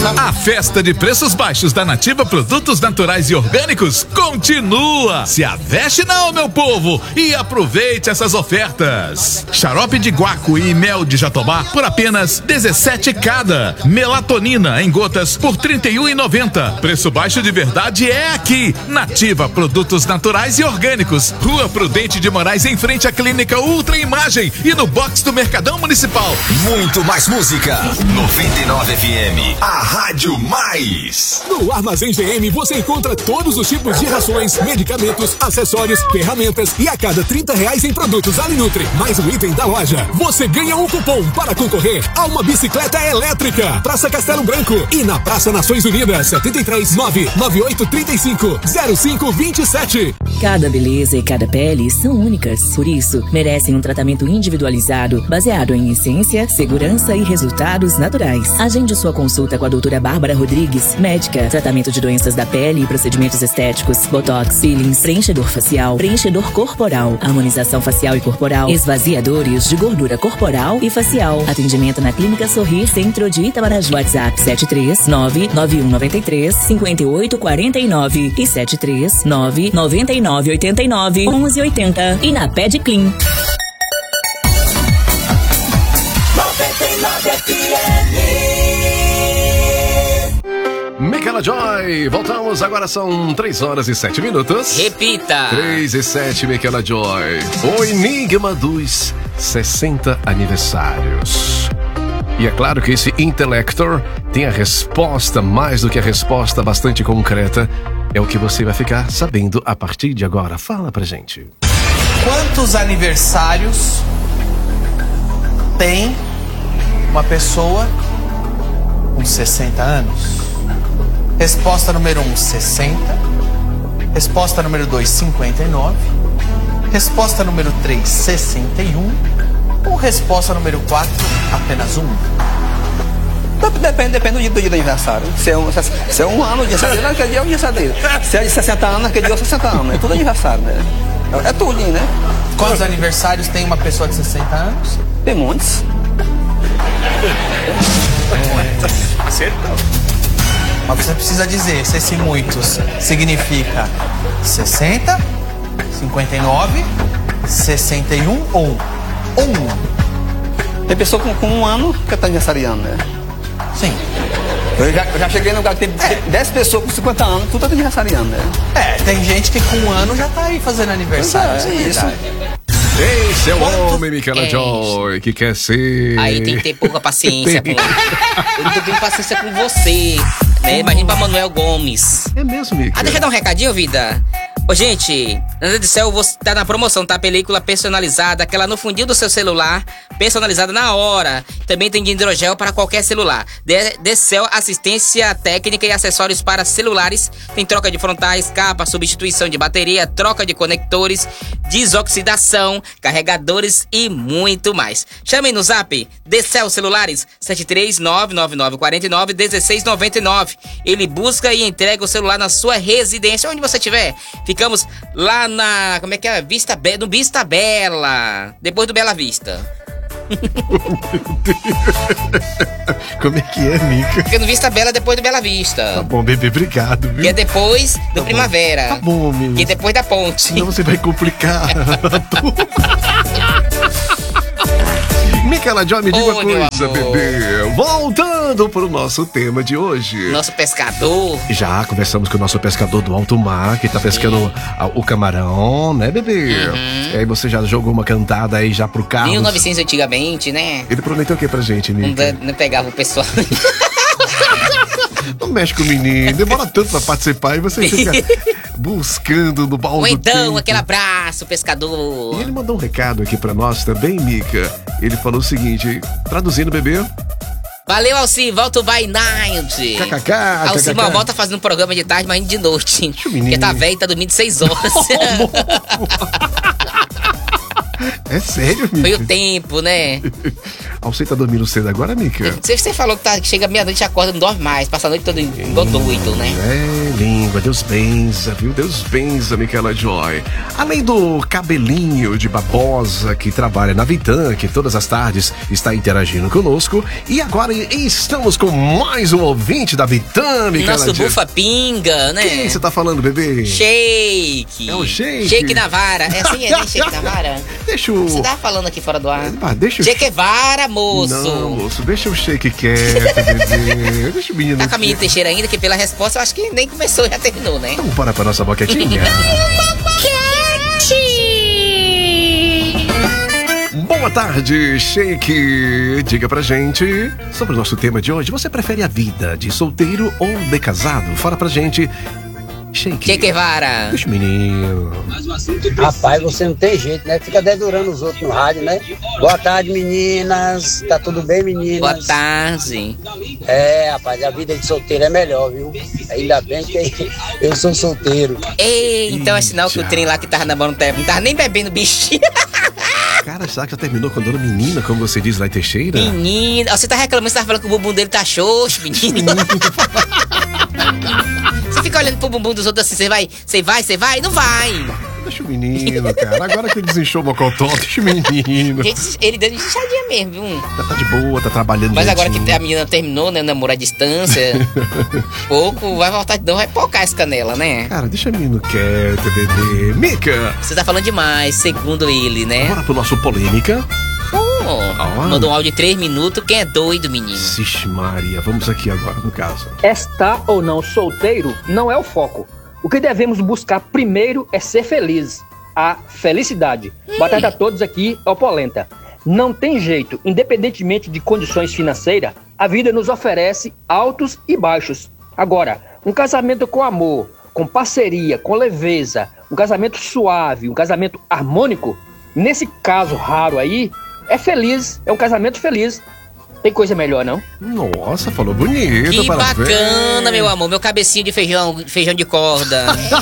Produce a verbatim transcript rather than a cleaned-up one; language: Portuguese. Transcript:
A festa de preços baixos da Nativa Produtos Naturais e Orgânicos continua. Se aveste não, meu povo, e aproveite essas ofertas. Xarope de guaco e mel de jatobá por apenas dezessete reais cada. Melatonina em gotas por trinta e um reais e noventa centavos. Preço baixo de verdade é aqui. Nativa Produtos Naturais e Orgânicos. Rua Prudente de Moraes, em frente à Clínica Ultra Imagem e no box do Mercadão Municipal. Muito mais música. noventa e nove F M, a Rádio Mais. No Armazém G M você encontra todos os tipos de rações, medicamentos, acessórios, ferramentas e a cada trinta reais em produtos Alinutri, mais um item da loja, você ganha um cupom para concorrer a uma bicicleta elétrica. Praça Castelo Branco e na Praça Nações Unidas, setenta e três, nove nove oito três cinco, zero cinco dois sete. Cada beleza e cada pele são únicas, por isso merecem um tratamento individualizado, baseado em essência, segurança e resultados naturais. Agende sua consulta com a doutora Bárbara Rodrigues, médica, tratamento de doenças da pele e procedimentos estéticos, botox, peelings, preenchedor facial, preenchedor corporal, harmonização facial e corporal, esvaziadores de gordura corporal e facial. Atendimento na Clínica Sorrir, Centro de Itamaraju. WhatsApp sete três nove nove um nove três cinco oito quatro nove e sete três nove nove nove oito nove um um oito zero e na Ped Clean. noventa e nove F M. Michaela Joy, voltamos, agora são três horas e sete minutos. Repita. três e sete, Michaela Joy. O enigma dos sessenta aniversários. E é claro que esse Intellector tem a resposta, mais do que a resposta, bastante concreta. É o que você vai ficar sabendo a partir de agora. Fala pra gente. Quantos aniversários tem uma pessoa com sessenta anos? Resposta número um, sessenta. Resposta número dois, cinquenta e nove. Resposta número três, sessenta e um. Ou resposta número quatro, apenas um? Depende, depende do dia do, dia do aniversário. Se é, um, se é um ano, o dia dele, aquele dia é o aniversário dele. Se é de sessenta anos, aquele dia é sessenta anos. É tudo aniversário, né? É, é tudo, né? Quantos aniversários tem uma pessoa de sessenta anos? Tem muitos. É... Acertou. Mas você precisa dizer se esse muitos significa sessenta, cinquenta e nove, sessenta e um ou um. Tem pessoa com, com um ano que está aniversariando, né? Sim. Eu já, eu já cheguei no lugar que tem é. dez pessoas com cinquenta anos, tudo tá aniversariando, né? É, tem gente que com um ano já tá aí fazendo aniversário. É, é isso. Esse é o homem, Michaela é Joy, que quer ser... Aí tem que ter pouca paciência, pô. Eu não tenho paciência com você, né? Imagina pra Manuel Gomes. É mesmo, Mica? Ah, deixa eu dar um recadinho, vida. Ô, gente, na Deus do céu, você tá na promoção, tá? Película personalizada, aquela no fundinho do seu celular, personalizada na hora. Também tem de hidrogel para qualquer celular. Decel, assistência técnica e acessórios para celulares. Tem troca de frontais, capa, substituição de bateria, troca de conectores, desoxidação, carregadores e muito mais. Chame no zap Decel Celulares sete três nove nove nove quatro nove um seis nove nove. Ele busca e entrega o celular na sua residência, onde você estiver. Ficamos lá na... Como é que é? Vista Be- no Vista Bela. Depois do Bela Vista. Como é que é, Mica? Fica no Vista Bela depois do Bela Vista. Tá bom, bebê, obrigado, viu? Que é depois do tá Primavera. Tá bom, meu. Que é depois da ponte. Senão você vai complicar tudo. Michaela Joy, me diga uma coisa, bebê. Voltando pro nosso tema de hoje. Nosso pescador. Já conversamos com o nosso pescador do alto mar, que tá pescando a, o camarão, né, bebê? Uhum. E aí você já jogou uma cantada aí já pro Carlos. mil e novecentos antigamente, né? Ele prometeu o que pra gente, Mica? Não, não pegava o pessoal. Não mexe com o menino, demora tanto pra participar e você fica buscando no baú Ou do então, tempo. aquele abraço, pescador. E ele mandou um recado aqui pra nós também, Mica. Ele falou o seguinte, traduzindo, bebê. Valeu, Alci, volta by night. Kkk, Alci mal volta fazendo um programa de tarde, mas de noite. Porque tá velho, tá dormindo seis horas. É sério, Mica? Foi o tempo, né? Você tá dormindo cedo agora, Mica? Você, você falou que, tá, que chega meia-noite e acorda, não dorme mais, passa a noite toda igual doido, né? É, língua, Deus benza, viu? Deus benza, Micaela Joy. Além do cabelinho de babosa que trabalha na Vitan, que todas as tardes está interagindo conosco. E agora estamos com mais um ouvinte da Vitan, Micaela Nosso Joy. bufa-pinga, né? Quem você tá falando, bebê? Shake. É o Shake? Shake na vara. É assim, é, né? Shake na vara? Deixa o... Você tava falando aqui fora do ar. Ah, deixa o... Shake vara, moço. Não, moço, deixa o Shake quieto, bebê. Deixa o menino... Tá com a menina Teixeira ainda, que pela resposta eu acho que nem começou, já terminou, né? Então bora pra nossa boquetinha. Boa tarde, Shake. Diga pra gente sobre o nosso tema de hoje. Você prefere a vida de solteiro ou de casado? Fala pra gente. Shake. Shake vara. Deixa o menino. Rapaz, você não tem jeito, né? Fica dedurando os outros no rádio, né? Boa tarde, meninas. Tá tudo bem, meninas? Boa tarde. É, rapaz, a vida de solteiro é melhor, viu? Ainda bem que eu sou solteiro. Ei, então é sinal que o trem lá que tava namorando não tava nem bebendo bichinho. Cara, será que já terminou com a dona menina, como você diz lá em Teixeira? Menina, você tá reclamando, você tá falando que o bumbum dele tá xoxo, menino. Você fica olhando pro bumbum dos outros assim, você vai, você vai, você vai? Não vai. Deixa o menino, cara. Agora que ele desinchou o mocotó, deixa o menino. Gente, ele deu de inchadinha mesmo, viu? Tá, tá de boa, tá trabalhando. Mas agora direitinho. que a menina terminou, né? Namoro à distância. Pouco, vai voltar de novo, vai pocar essa canela, né? Cara, deixa o menino quieto, bebê. Mica! Você tá falando demais, segundo ele, né? Bora pro nosso polêmica. Oh, Ah. mandou um áudio de três minutos, quem é doido, menino? Vixe Maria, vamos aqui agora, no caso. Estar ou não solteiro não é o foco. O que devemos buscar primeiro é ser feliz. A felicidade. Boa tarde a todos aqui, é o Polenta. Não tem jeito, independentemente de condições financeiras, a vida nos oferece altos e baixos. Agora, um casamento com amor, com parceria, com leveza, um casamento suave, um casamento harmônico, nesse caso raro aí, é feliz, é um casamento feliz. Tem coisa melhor, não? Nossa, falou bonito. Que parabéns. bacana, meu amor, meu cabecinho de feijão, feijão de corda.